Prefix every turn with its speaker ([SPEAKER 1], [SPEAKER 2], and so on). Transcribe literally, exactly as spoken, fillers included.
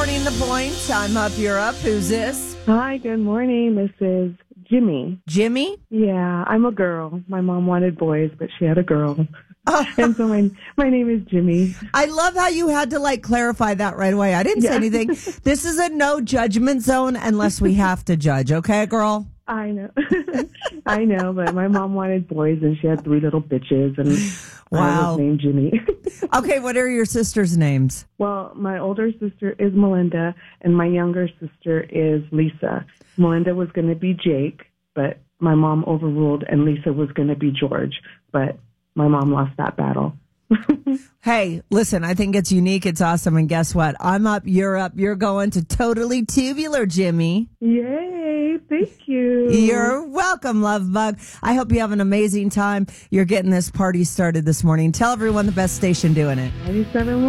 [SPEAKER 1] morning, The Point. I'm up, you're up. Who's this?
[SPEAKER 2] Hi, good morning. This is Jimmy.
[SPEAKER 1] Jimmy?
[SPEAKER 2] Yeah, I'm a girl. My mom wanted boys, but she had a girl. And so my my name is Jimmy.
[SPEAKER 1] I love how you had to like clarify that right away. I didn't
[SPEAKER 2] Yeah.
[SPEAKER 1] say anything. This is a no judgment zone unless we have to judge. Okay, girl?
[SPEAKER 2] I know. I know, but my mom wanted boys, and she had three little bitches, and I
[SPEAKER 1] Wow.
[SPEAKER 2] was named Jimmy.
[SPEAKER 1] Okay, what are your sisters' names?
[SPEAKER 2] Well, my older sister is Melinda, and my younger sister is Lisa. Melinda was going to be Jake, but my mom overruled, and Lisa was going to be George, but my mom lost that battle.
[SPEAKER 1] Hey, listen, I think it's unique. It's awesome. And guess what? I'm up, you're up. You're going to Totally Tubular, Jimmy.
[SPEAKER 2] Yay, thank you.
[SPEAKER 1] You're welcome, love bug. I hope you have an amazing time. You're getting this party started this morning. Tell everyone the best station doing it.
[SPEAKER 2] ninety-seven